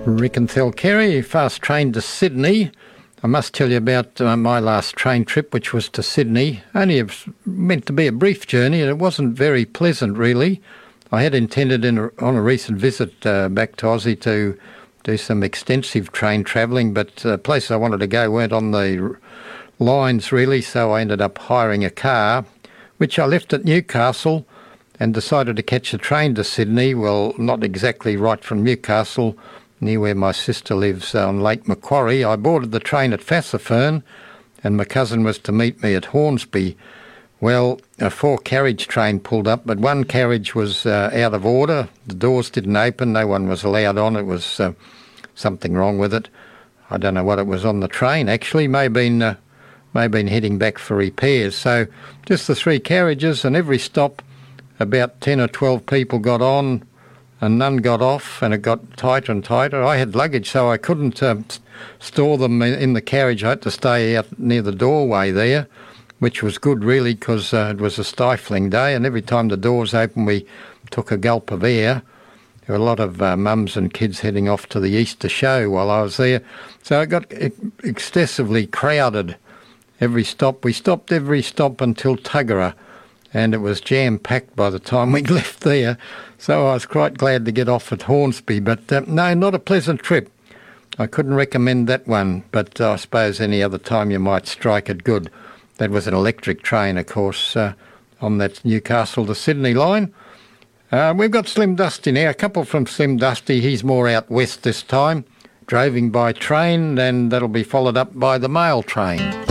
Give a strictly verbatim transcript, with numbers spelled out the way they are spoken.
Rick and Thel Kerry, fast train to Sydney. I must tell you about uh, my last train trip, which was to Sydney. Only it was meant to be a brief journey, and it wasn't very pleasant, really. I had intended in a, on a recent visit uh, back to Aussie to do some extensive train travelling, but the places I wanted to go weren't on the r- lines, really, so I ended up hiring a car, which I left at Newcastle and decided to catch a train to Sydney. Well, not exactly right from Newcastle, near where my sister lives on Lake Macquarie. I boarded the train at Fassifern, and my cousin was to meet me at Hornsby. Well, a four-carriage train pulled up, but one carriage was uh, out of order. The doors didn't open. No one was allowed on. It was uh, something wrong with it. I don't know what it was on the train, actually. May have been, uh, may have been heading back for repairs. So just the three carriages, and every stop, about ten or twelve people got on, and none got off, and it got tighter and tighter. I had luggage, so I couldn't um, store them in the carriage. I had to stay out near the doorway there, which was good, really, because uh, it was a stifling day, and every time the doors opened, we took a gulp of air. There were a lot of uh, mums and kids heading off to the Easter show while I was there. So it got excessively crowded every stop. We stopped every stop until Tuggerah, and it was jam-packed by the time we left there. So I was quite glad to get off at Hornsby. But uh, no, not a pleasant trip. I couldn't recommend that one, but uh, I suppose any other time you might strike it good. That was an electric train, of course, uh, on that Newcastle to Sydney line. Uh, we've got Slim Dusty now, a couple from Slim Dusty. He's more out west this time, droving by train, and that'll be followed up by the mail train.